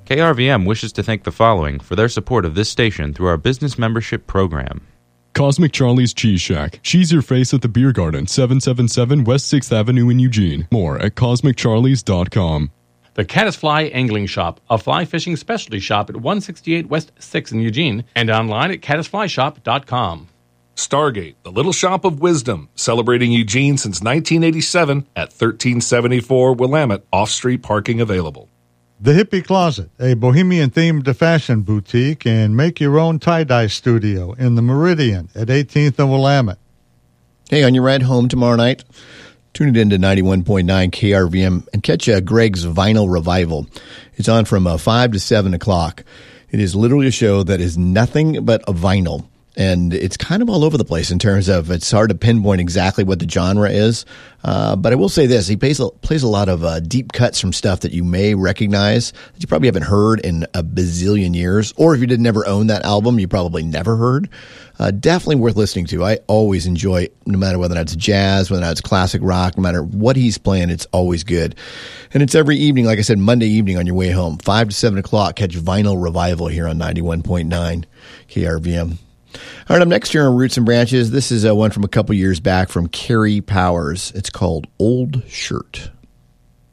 KRVM wishes to thank the following for their support of this station through our business membership program. Cosmic Charlie's Cheese Shack. Cheese your face at the Beer Garden, 777 West 6th Avenue in Eugene. More at CosmicCharlies.com. The Caddisfly Angling Shop, a fly fishing specialty shop at 168 West 6th in Eugene, and online at caddisflyshop.com. Stargate, the Little Shop of Wisdom, celebrating Eugene since 1987 at 1374 Willamette, off-street parking available. The Hippie Closet, a bohemian-themed fashion boutique and make-your-own tie-dye studio in the Meridian at 18th and Willamette. Hey, on your ride home tomorrow night, tune it into 91.9 KRVM and catch Greg's Vinyl Revival. It's on from 5 to 7 o'clock. It is literally a show that is nothing but a vinyl. And it's kind of all over the place in terms of it's hard to pinpoint exactly what the genre is. But I will say this. He plays a lot of deep cuts from stuff that you may recognize that you probably haven't heard in a bazillion years. Or if you didn't ever own that album, you probably never heard. Definitely worth listening to. I always enjoy, no matter whether it's jazz, whether it's classic rock, no matter what he's playing, it's always good. And it's every evening, like I said, Monday evening on your way home, 5 to 7 o'clock. Catch Vinyl Revival here on 91.9 KRVM. All right, up next here on Roots and Branches, this is one from a couple years back from Carrie Powers. It's called Old Shirt.